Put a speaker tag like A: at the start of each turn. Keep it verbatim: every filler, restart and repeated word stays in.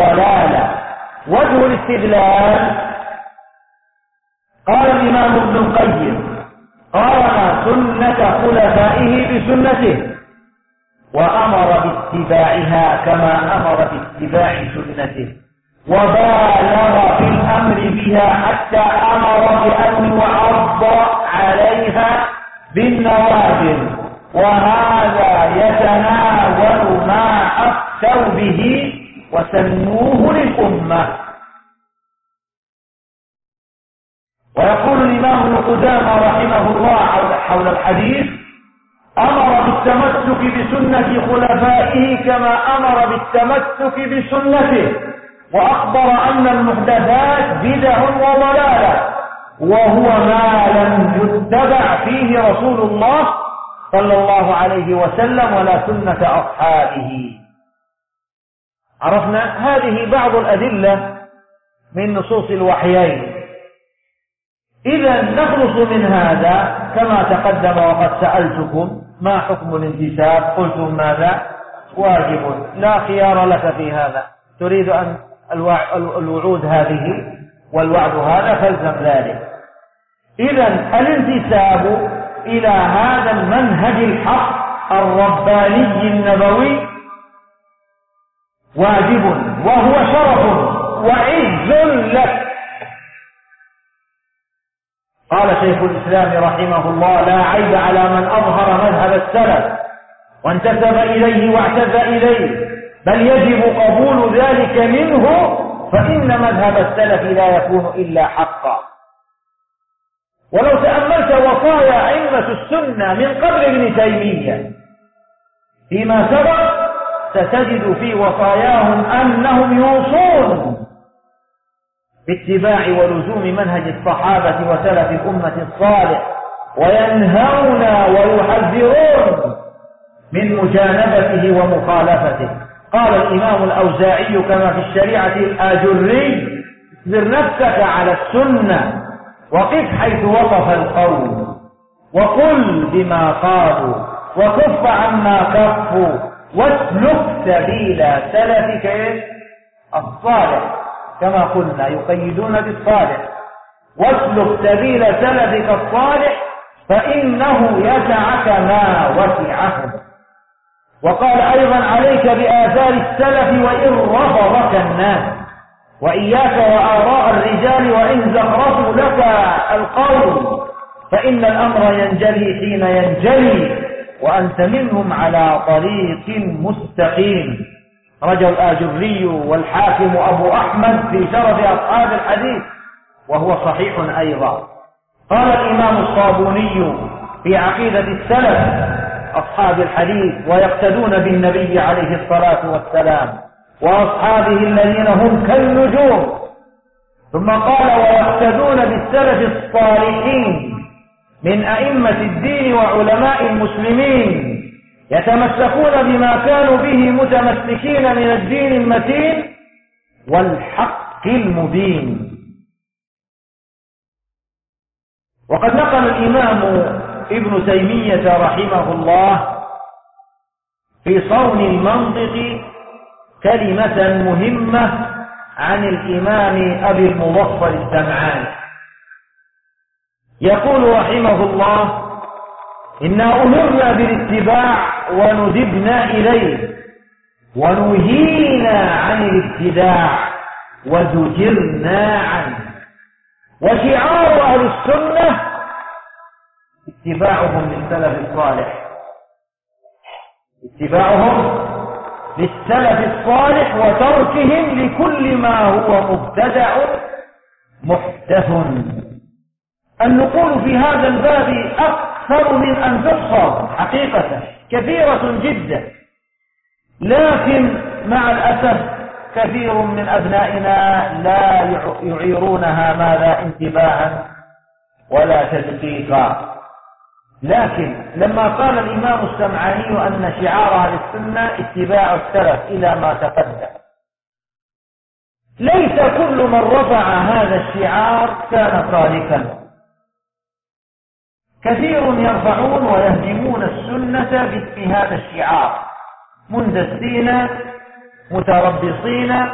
A: ضلالة. وجه الاستدلال قال الإمام ابن القيم قارن سنة خلفائه بسنته وأمر باتباعها كما أمر باتباع سنته، وبالغ في الأمر بها حتى أمر بأن يعض عليها بالنوافل، وهذا يتناول ما أفتوا به وسنوه للأمة. ويقول الإمام ابن قدامة رحمه الله حول الحديث: أمر بالتمسك بسنة خلفائه كما أمر بالتمسك بسنته، وأخبر أن المحدثات بدع وضلالة، وهو ما لم يتبع فيه رسول الله صلى الله عليه وسلم ولا سنة أصحابه. عرفنا هذه بعض الأدلة من نصوص الوحيين. إذا نخلص من هذا كما تقدم وقد سألتكم ما حكم الانتساب، قلتم ماذا؟ واجب، لا خيار لك في هذا، تريد أن الوعود هذه والوعد هذا فالزم ذلك. إذا الانتساب إلى هذا المنهج الحق الرباني النبوي واجب، وهو شرف وعز لك. قال شيخ الإسلام رحمه الله: لا عيب على من أظهر مذهب السلف وانتسب إليه واعتز إليه، بل يجب قبول ذلك منه، فإن مذهب السلف لا يكون إلا حقا. ولو تأملت وصايا أئمة السنة من قبل ابن تيمية فيما سبق ستجد في وصاياهم أنهم يوصون باتباع ولزوم منهج الصحابة وسلف الأمة الصالح، وينهون ويحذرون من مجانبته ومخالفته. قال الإمام الأوزاعي كما في الشريعة الآجري: اصبر نفسك على السنة وقف حيث وقف القوم، وقل بما قالوا وكف عما كفوا، واسلك سبيل سلفك الصالح، كما قلنا يقيدون بالصالح، واسلك سبيل سلفك الصالح فإنه يسعك ما وسعهم. وقال أيضا: عليك بآثار السلف وإن رفضك الناس، وإياك وآراء الرجال وإن زخرفوا لك القول، فإن الأمر ينجلي حين ينجلي وأنت منهم على طريق مستقيم. رجل الآجري والحاكم أبو أحمد في شرف أصحاب الحديث، وهو صحيح أيضا. قال الإمام الصابوني في عقيدة السلف أصحاب الحديث: ويقتدون بالنبي عليه الصلاة والسلام وأصحابه الذين هم كالنجوم. ثم قال: ويقتدون بالسلف الصالحين من أئمة الدين وعلماء المسلمين، يتمسكون بما كانوا به متمسكين من الدين المتين والحق المبين. وقد نقل الإمام ابن تيمية رحمه الله في صون المنطق كلمة مهمة عن الإمام أبي المظفر السمعاني، يقول رحمه الله: إنا أمرنا بالاتباع وندبنا إليه، ونهينا عن الابتداع وزجرنا عنه. وشعار أهل السنة اتباعهم للسلف الصالح، اتباعهم للسلف الصالح وتركهم لكل ما هو مبتدع محدث. النقول في هذا الباب أكثر من أن تحصر حقيقة، كثيرة جدا، لكن مع الأسف كثير من أبنائنا لا يعيرونها ماذا انتباها ولا تدقيقا. لكن لما قال الإمام السمعاني أن شعار أهل السنة اتباع السلف إلى ما تقدم، ليس كل من رفع هذا الشعار كان صادقا. كثير يرفعون ويهدمون السنة باسم هذا الشعار، مندسين متربصين